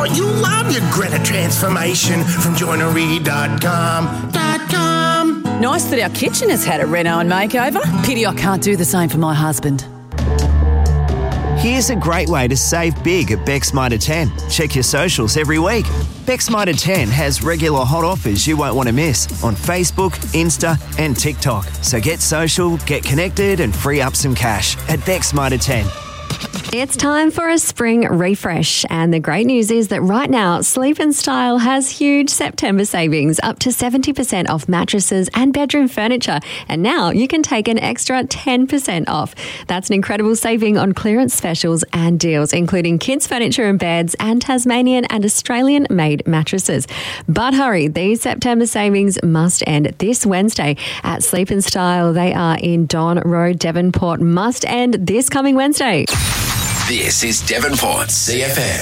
Oh, you love your Greta transformation from joinery.com. Nice that our kitchen has had a reno and makeover. Pity I can't do the same for my husband. Here's a great way to save big at Beck's Mitre 10. Check your socials every week. Beck's Mitre 10 has regular hot offers you won't want to miss on Facebook, Insta and TikTok. So get social, get connected and free up some cash at Beck's Mitre 10. It's time for a spring refresh, and the great news is that right now Sleep and Style has huge September savings, up to 70% off mattresses and bedroom furniture, and now you can take an extra 10% off. That's an incredible saving on clearance specials and deals, including kids' furniture and beds and Tasmanian and Australian-made mattresses. But hurry, these September savings must end this Wednesday at Sleep and Style. They are in Don Road, Devonport. Must end this coming Wednesday. This is Devonport's CFM.